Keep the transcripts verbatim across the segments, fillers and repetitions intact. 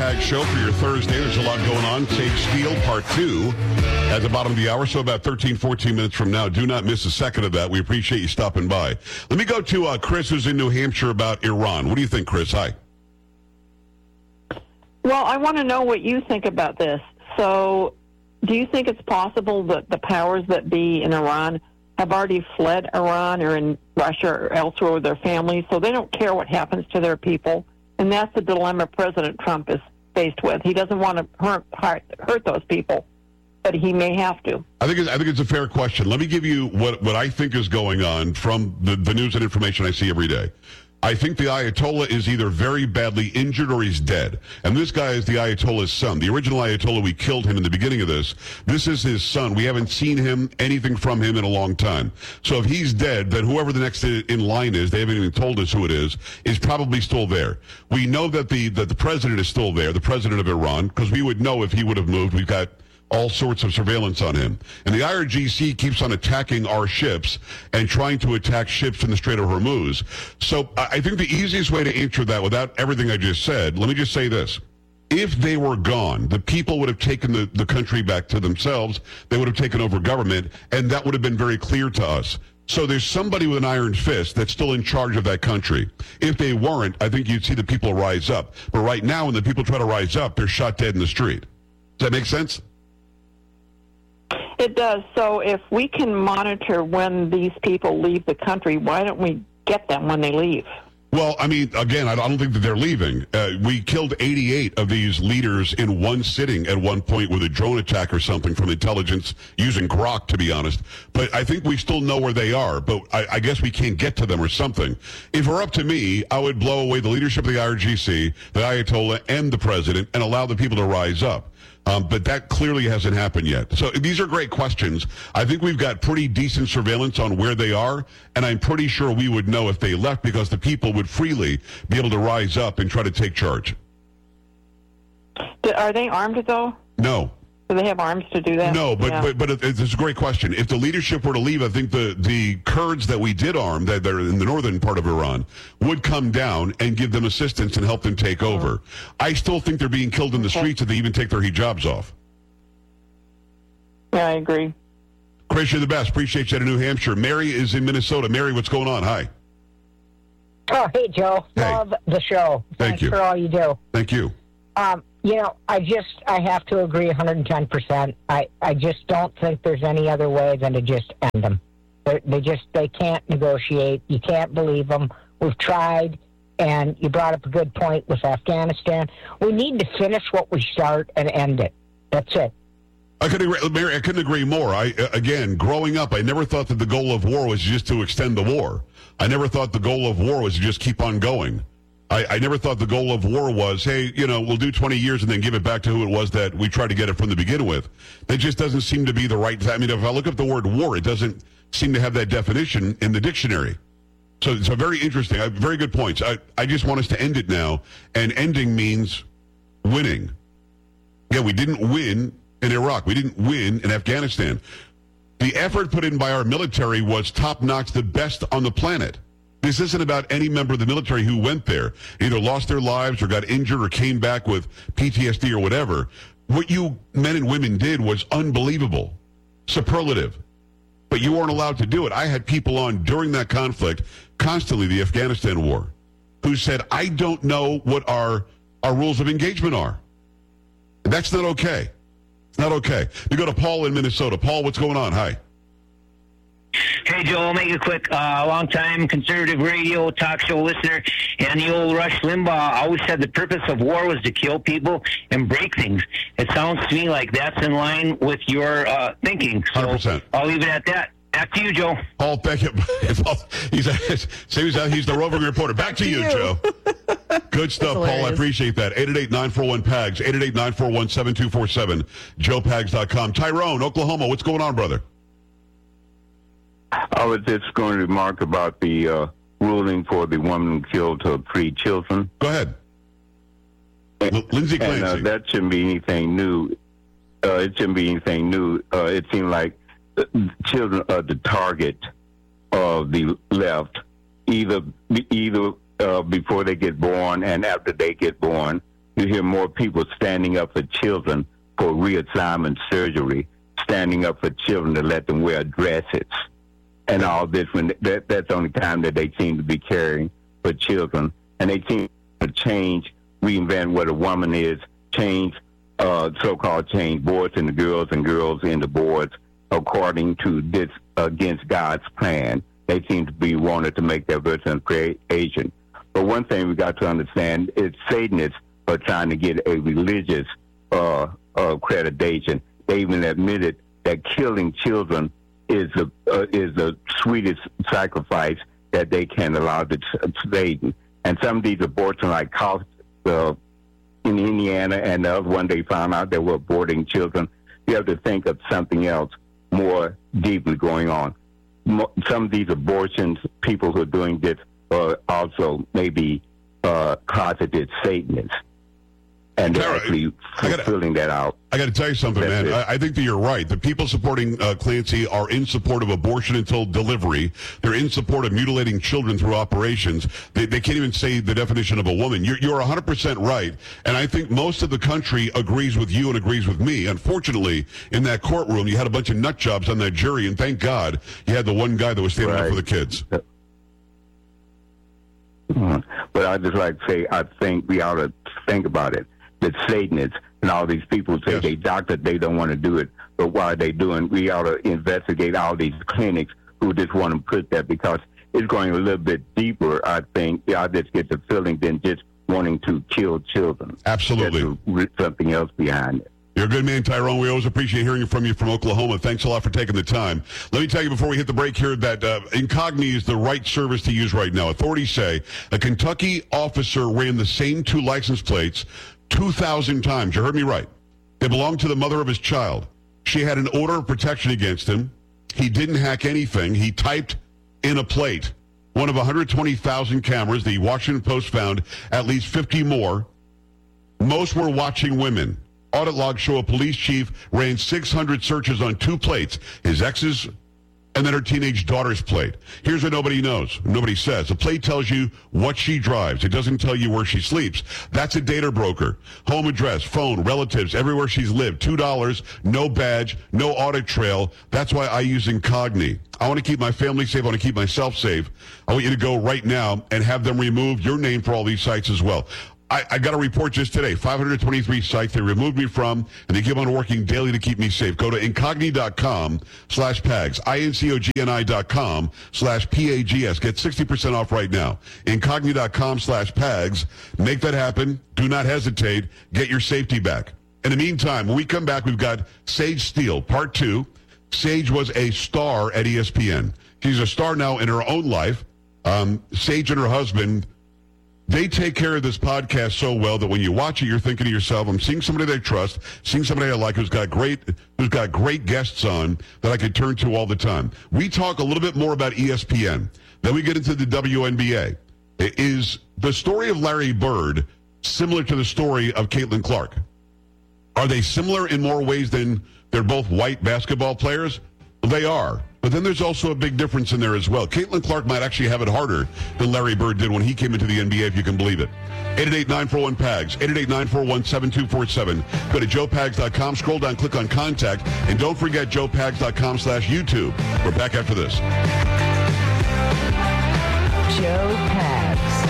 packed show for your Thursday. There's a lot going on. Take Steel, part two, at the bottom of the hour, so about thirteen, fourteen minutes from now. Do not miss a second of that. We appreciate you stopping by. Let me go to uh, Chris, who's in New Hampshire, about Iran. What do you think, Chris? Hi. Well, I want to know what you think about this. So, do you think it's possible that the powers that be in Iran have already fled Iran or in Russia or elsewhere with their families, so they don't care what happens to their people? And that's the dilemma President Trump is faced with. He doesn't want to hurt, hurt, hurt those people, but he may have to. I think it's, I think it's a fair question. Let me give you what, what I think is going on from the, the news and information I see every day. I think the Ayatollah is either very badly injured or he's dead. And this guy is the Ayatollah's son. The original Ayatollah, we killed him in the beginning of this. This is his son. We haven't seen him, anything from him in a long time. So if he's dead, then whoever the next in line is, they haven't even told us who it is, is probably still there. We know that the, that the president is still there, the president of Iran, because we would know if he would have moved. We've got all sorts of surveillance on him. And the I R G C keeps on attacking our ships and trying to attack ships in the Strait of Hormuz. So I think the easiest way to answer that without everything I just said, let me just say this. If they were gone, the people would have taken the, the country back to themselves. They would have taken over government, and that would have been very clear to us. So there's somebody with an iron fist that's still in charge of that country. If they weren't, I think you'd see the people rise up. But right now, when the people try to rise up, they're shot dead in the street. Does that make sense? It does. So if we can monitor when these people leave the country, why don't we get them when they leave? Well, I mean, again, I don't think that they're leaving. Uh, we killed eighty-eight of these leaders in one sitting at one point with a drone attack or something from intelligence using Grok, to be honest. But I think we still know where they are, but I, I guess we can't get to them or something. If it were up to me, I would blow away the leadership of the I R G C, the Ayatollah, and the president, and allow the people to rise up. Um, but that clearly hasn't happened yet. So these are great questions. I think we've got pretty decent surveillance on where they are, and I'm pretty sure we would know if they left because the people would freely be able to rise up and try to take charge. Are they armed, though? No. Do they have arms to do that? No, but yeah. but, but it, it's a great question. If the leadership were to leave, I think the, the Kurds that we did arm, that they're in the northern part of Iran, would come down and give them assistance and help them take over. Oh. I still think they're being killed in the okay. streets if they even take their hijabs off. Yeah, I agree. Chris, you're the best. Appreciate you out of New Hampshire. Mary is in Minnesota. Mary, what's going on? Hi. Oh, hey, Joe. Hey. Love the show. Thank Thanks you. for all you do. Thank you. Um, you know, I just, I have to agree one hundred ten percent. I, I just don't think there's any other way than to just end them. They're, they just, they can't negotiate. You can't believe them. We've tried, and you brought up a good point with Afghanistan. We need to finish what we start and end it. That's it. I couldn't agree, Mary, I couldn't agree more. I, again, growing up, I never thought that the goal of war was just to extend the war. I never thought the goal of war was to just keep on going. I, I never thought the goal of war was, hey, you know, we'll do twenty years and then give it back to who it was that we tried to get it from the begin with. That just doesn't seem to be the right. I mean, if I look up the word war, it doesn't seem to have that definition in the dictionary. So it's a very interesting, uh, very good points. I, I just want us to end it now, and ending means winning. Yeah, we didn't win in Iraq. We didn't win in Afghanistan. The effort put in by our military was top-notch, the best on the planet. This isn't about any member of the military who went there, either lost their lives or got injured or came back with P T S D or whatever. What you men and women did was unbelievable, superlative. But you weren't allowed to do it. I had people on during that conflict, constantly the Afghanistan war, who said, I don't know what our, our rules of engagement are. That's not okay. It's not okay. We go to Paul in Minnesota. Paul, what's going on? Hi. Hey, Joe, I'll make it quick. Uh, long-time conservative radio talk show listener, and the old Rush Limbaugh always said the purpose of war was to kill people and break things. It sounds to me like that's in line with your uh, thinking. So one hundred percent. I'll leave it at that. Back to you, Joe. Paul, thank you. He's, he's, he's the roving reporter. Back to you, Joe. Good stuff, Paul. I appreciate that. eight eight eight, nine four one, P A G S, eight eight eight, nine four one, seven two four seven, joe pags dot com. Tyrone, Oklahoma, what's going on, brother? I was just going to remark about the uh, ruling for the woman who killed her three children. Go ahead. L- Lindsay Clancy. And uh, that shouldn't be anything new. Uh, it shouldn't be anything new. Uh, it seemed like children are the target of the left, either either uh, before they get born and after they get born. you hear more people standing up for children for reassignment surgery, standing up for children to let them wear dresses, and all this. When that, that's the only time that they seem to be caring for children, and they seem to change, reinvent what a woman is, change, uh, so-called change boys into girls and girls into boys according to this against God's plan. They seem to be wanted to make their version of creation. But one thing we got to understand is Satanists are trying to get a religious uh, uh, accreditation. They even admitted that killing children is the uh, is the sweetest sacrifice that they can allow to Satan. And some of these abortions, like cost, uh, in Indiana, and the other one they found out they were aborting children. You have to think of something else more deeply going on. Some of these abortions, people who are doing this are also maybe uh, closeted Satanists. And they're Tara, actually gotta, filling that out. I got to tell you something, That's man. I, I think that you're right. The people supporting uh, Clancy are in support of abortion until delivery. They're in support of mutilating children through operations. They, they can't even say the definition of a woman. You're, you're one hundred percent right. And I think most of the country agrees with you and agrees with me. Unfortunately, in that courtroom, you had a bunch of nut jobs on that jury, and thank God you had the one guy that was standing right. up for the kids. Mm-hmm. But I'd just like to say, I think we ought to think about it. The Satanists and all these people say yes. they doctored, they don't want to do it. But why are they doing? We ought to investigate all these clinics who just want to put that, because it's going a little bit deeper, I think. Yeah, I just get the feeling than just wanting to kill children. Absolutely. There's something else behind it. You're a good man, Tyrone. We always appreciate hearing from you from Oklahoma. Thanks a lot for taking the time. Let me tell you before we hit the break here that uh, Incogni is the right service to use right now. Authorities say a Kentucky officer ran the same two license plates two thousand times. You heard me right. They belonged to the mother of his child. She had an order of protection against him. He didn't hack anything. He typed in a plate. One of one hundred twenty thousand cameras. The Washington Post found at least fifty more. Most were watching women. Audit logs show a police chief ran six hundred searches on two plates, his ex's and then her teenage daughter's plate. Here's what nobody knows, nobody says. The plate tells you what she drives. It doesn't tell you where she sleeps. That's a data broker. Home address, phone, relatives, everywhere she's lived. two dollars, no badge, no audit trail. That's why I use Incogni. I want to keep my family safe. I want to keep myself safe. I want you to go right now and have them remove your name for all these sites as well. I, I got a report just today, five hundred twenty-three sites they removed me from, and they keep on working daily to keep me safe. Go to incogni.com slash PAGS, I-N-C-O-G-N-I dot com slash P-A-G-S. Get sixty percent off right now. Incogni.com slash PAGS. Make that happen. Do not hesitate. Get your safety back. In the meantime, when we come back, we've got Sage Steele, part two. Sage was a star at E S P N. She's a star now in her own life. Um, Sage and her husband, they take care of this podcast so well that when you watch it, you're thinking to yourself, I'm seeing somebody they trust, seeing somebody I like who's got great who's got great guests on that I could turn to all the time. We talk a little bit more about E S P N. Then we get into the W N B A. Is the story of Larry Bird similar to the story of Caitlin Clark? Are they similar in more ways than they're both white basketball players? They are. But then there's also a big difference in there as well. Caitlin Clark might actually have it harder than Larry Bird did when he came into the N B A, if you can believe it. eight eight eight, nine four one, PAGS, eight eight eight, nine four one, seven two four seven. Go to joe pags dot com, scroll down, click on Contact, and don't forget joe pags dot com slash YouTube. We're back after this. Joe Pags.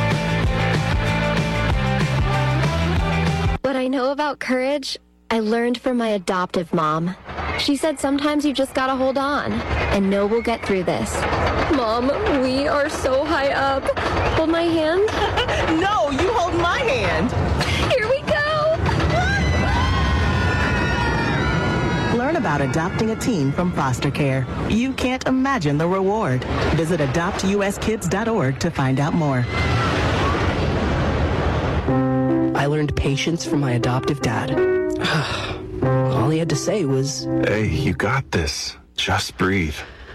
What I know about courage, I learned from my adoptive mom. She said sometimes you just gotta hold on and know we'll get through this. Mom, we are so high up. Hold my hand. No, you hold my hand. Here we go. Learn about adopting a teen from foster care. You can't imagine the reward. Visit adopt u s kids dot org to find out more. I learned patience from my adoptive dad. All he had to say was, "Hey, you got this. Just breathe."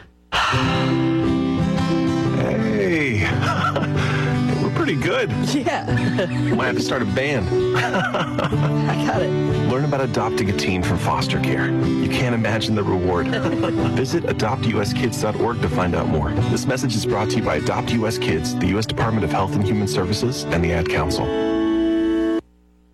Hey, we're pretty good. yeah. Might have to start a band. I got it. Learn about adopting a teen from foster care. You can't imagine the reward. Visit adopt u s kids dot org to find out more. This message is brought to you by Adopt U S Kids, the U S Department of Health and Human Services, and the Ad Council.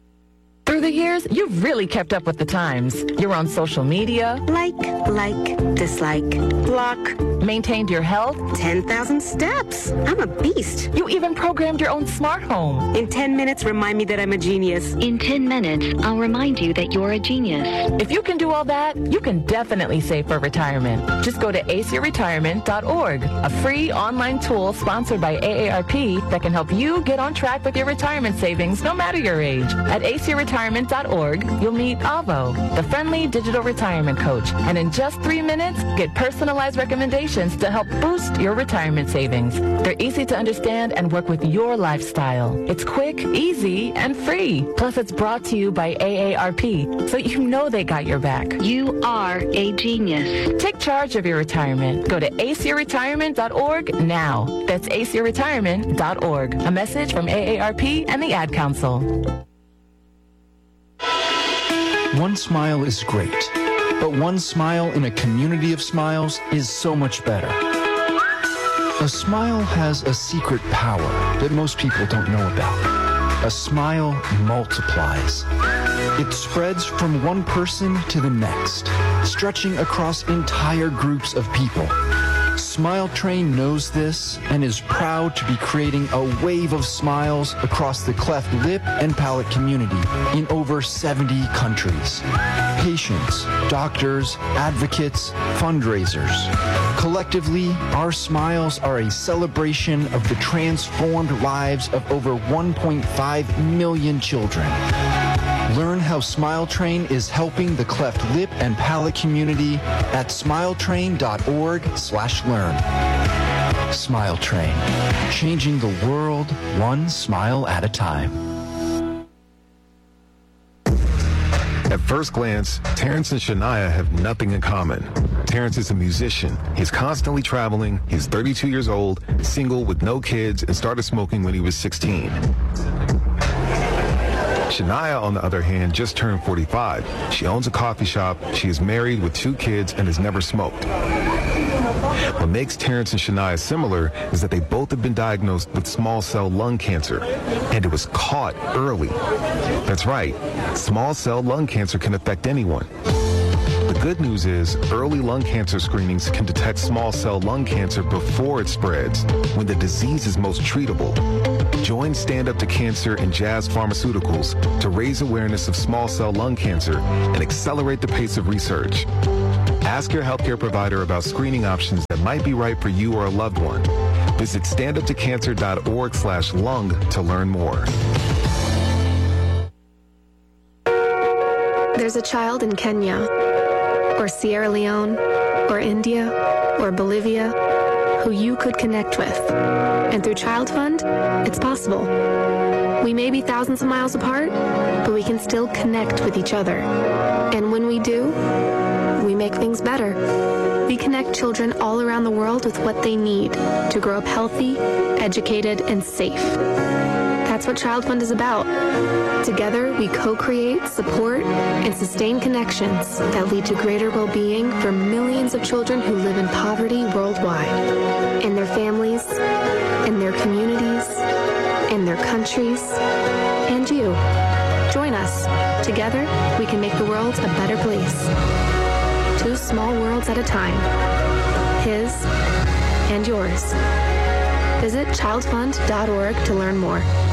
the years, you've really kept up with the times. You're on social media. Like, like, dislike, block. Maintained your health. ten thousand steps. I'm a beast. You even programmed your own smart home. In ten minutes, remind me that I'm a genius. In ten minutes, I'll remind you that you're a genius. If you can do all that, you can definitely save for retirement. Just go to A C E retirement dot org, a free online tool sponsored by A A R P that can help you get on track with your retirement savings no matter your age. At A C E retirement dot org, you'll meet Avo, the friendly digital retirement coach, and in just three minutes, get personalized recommendations to help boost your retirement savings. They're easy to understand and work with your lifestyle. It's quick, easy, and free. Plus, it's brought to you by A A R P, so you know they got your back. You are a genius. Take charge of your retirement. Go to A C E retirement dot org now. That's A C E retirement dot org. A message from A A R P and the Ad Council. One smile is great, but one smile in a community of smiles is so much better. A smile has a secret power that most people don't know about. A smile multiplies. It spreads from one person to the next, stretching across entire groups of people. Smile Train knows this and is proud to be creating a wave of smiles across the cleft lip and palate community in over seventy countries. Patients, doctors, advocates, fundraisers. Collectively, our smiles are a celebration of the transformed lives of over one point five million children. Learn how Smile Train is helping the cleft lip and palate community at smiletrain dot org slash learn. Smile Train, changing the world one smile at a time. At first glance, Terrence and Shania have nothing in common. Terrence is a musician. He's constantly traveling. He's thirty-two years old, single with no kids, and started smoking when he was sixteen. Shania, on the other hand, just turned forty-five. She owns a coffee shop, she is married with two kids, and has never smoked. What makes Terrence and Shania similar is that they both have been diagnosed with small cell lung cancer, and it was caught early. That's right, small cell lung cancer can affect anyone. The good news is early lung cancer screenings can detect small cell lung cancer before it spreads, when the disease is most treatable. Join Stand Up to Cancer and Jazz Pharmaceuticals to raise awareness of small cell lung cancer and accelerate the pace of research. Ask your healthcare provider about screening options that might be right for you or a loved one. Visit stand up to cancer dot org slash lung to learn more. There's a child in Kenya, or Sierra Leone, or India, or Bolivia, who you could connect with. And through Child Fund, it's possible. We may be thousands of miles apart, but we can still connect with each other. And when we do, we make things better. We connect children all around the world with what they need to grow up healthy, educated, and safe. That's what Child Fund is about. Together, we co-create, support, and sustain connections that lead to greater well-being for millions of children who live in poverty worldwide, in their families, in their communities, in their countries, and you. Join us. Together, we can make the world a better place. Two small worlds at a time. His and yours. Visit child fund dot org to learn more.